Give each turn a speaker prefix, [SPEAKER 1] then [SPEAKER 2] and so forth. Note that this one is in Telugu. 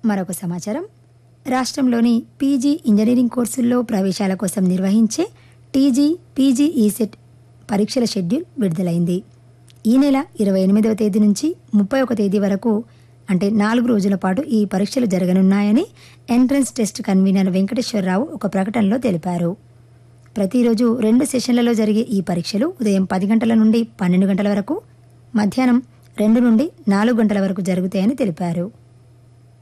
[SPEAKER 1] మరొక సమాచారం. రాష్ట్రంలోని పీజీ ఇంజనీరింగ్ కోర్సుల్లో ప్రవేశాల కోసం నిర్వహించే పీజీ ఈసెట్ పరీక్షల షెడ్యూల్ విడుదలైంది. ఈ నెల 28వ తేదీ నుంచి 31 తేదీ వరకు అంటే 4 రోజుల పాటు ఈ పరీక్షలు జరగనున్నాయని ఎంట్రన్స్ టెస్ట్ కన్వీనర్ వెంకటేశ్వరరావు ఒక ప్రకటనలో తెలిపారు. ప్రతిరోజు 2 సెషన్లలో జరిగే ఈ పరీక్షలు ఉదయం 10 గంటల నుండి 12 గంటల వరకు, మధ్యాహ్నం 2 నుండి 4 గంటల వరకు జరుగుతాయని తెలిపారు.